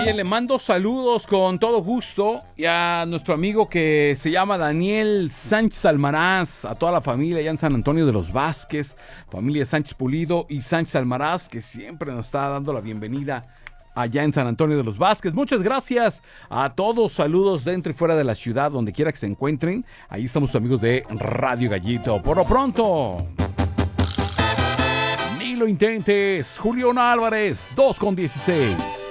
Oye, le mando saludos con todo gusto y a nuestro amigo que se llama Daniel Sánchez Almaraz, a toda la familia allá en San Antonio de los Vázquez, familia Sánchez Pulido y Sánchez Almaraz, que siempre nos está dando la bienvenida allá en San Antonio de los Vázquez. Muchas gracias a todos, saludos dentro y fuera de la ciudad, donde quiera que se encuentren. Ahí estamos amigos de Radio Gallito. Por lo pronto, ni lo intentes. Julián Álvarez, 2:16.